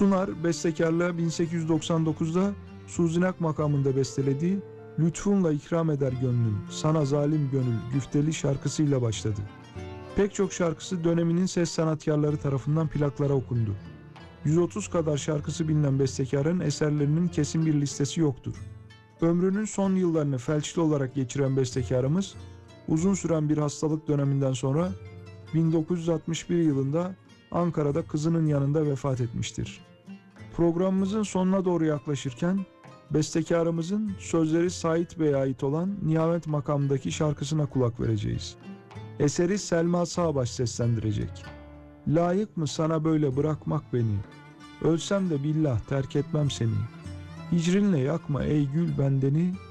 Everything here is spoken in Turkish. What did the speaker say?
Sunar, bestekarlığa 1899'da Suzinak makamında bestelediği "Lütfunla ikram eder gönlüm, sana zalim gönül" güfteli şarkısıyla başladı. Pek çok şarkısı döneminin ses sanatkarları tarafından plaklara okundu. 130 kadar şarkısı bilinen bestekarın eserlerinin kesin bir listesi yoktur. Ömrünün son yıllarını felçli olarak geçiren bestekarımız, uzun süren bir hastalık döneminden sonra 1961 yılında Ankara'da kızının yanında vefat etmiştir. Programımızın sonuna doğru yaklaşırken, bestekarımızın sözleri Sait Bey'e ait olan Nihamet makamındaki şarkısına kulak vereceğiz. Eseri Selma Sağbaş seslendirecek. Layık mı sana böyle bırakmak beni? Ölsem de billah terk etmem seni. Hicrinle yakma ey gül bendeni.